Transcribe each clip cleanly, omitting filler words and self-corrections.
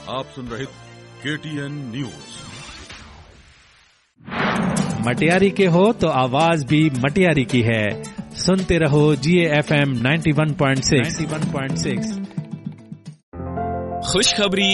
आप सुन रहे KTN news. Matiari के हो तो आवाज भी मटियारी की है। सुनते रहो GAFM 91.6। खुशखबरी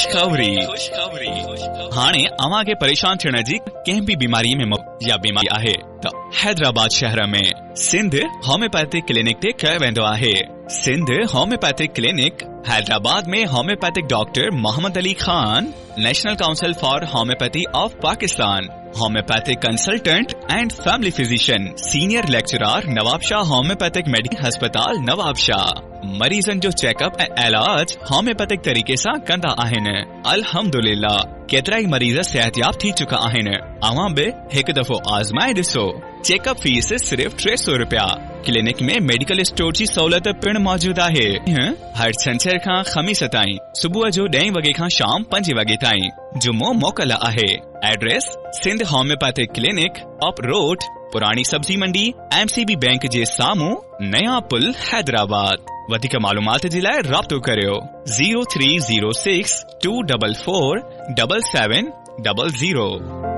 हाणे अवां खे परेशान थियण जी कंहिं बि बीमारी में या बीमारी आहे त हैदराबाद शहर में सिंध होम्योपैथिक क्लिनिक ते कयो वेंदो आहे। सिंध होम्योपैथिक क्लिनिक हैदराबाद में homeopathic doctor Mohammad Ali Khan, national council for homeopathy of Pakistan, homeopathic consultant and family physician, senior lecturer Nawab Shah homeopathic medical अस्पताल नवाब शाह। मरीजन जो चेकअप ऐं इलाज होम्योपैथिक तरीके सां कंदा आहिनि। अल्हम्दुलिल्लाह केतिरा ई मरीज सेहतयाब थी चुका आहिनि। अवां बि हिकु दफ़ो आज़माए ॾिसो। चेकअप फीस सिर्फ 300 रुपया। क्लिनिक में मेडिकल स्टोर जी सहूलियत पिण मौजूद आहे। हर छंछर खां ख़मीस ताईं सुबुह जो 10 वगे खां शाम 5 वगे ताईं। जुमो मोकल आहे। Address Sindh homeopathic clinic up road, पुरानी सब्जी मंडी, MCB बैंक जे साम्हूं, नया पुल, हैदराबाद। वधीक मालूमात जे लाइ राब्तो करियो 0306 244 7700।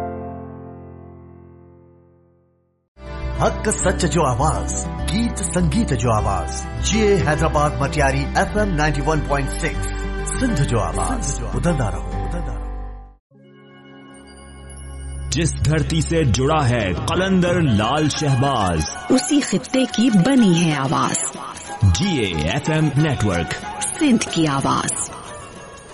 हक सच जो आवाज, गीत संगीत जो आवाज। GA हैदराबाद मटियारी FM 91.6 सिंध जो आवाज। उधरदा रहो। जिस धरती से जुड़ा है कलंदर लाल शहबाज, उसी खित्ते की बनी है आवाज। GAFM नेटवर्क, सिंध की आवाज।